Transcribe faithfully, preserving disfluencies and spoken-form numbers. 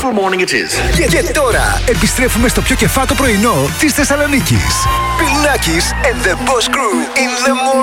delightful morning it is. Και, και τώρα επιστρέφουμε στο πιο κεφάτο πρωινό της Θεσσαλονίκης. Bill Nackis and the Boss Crew in the morning.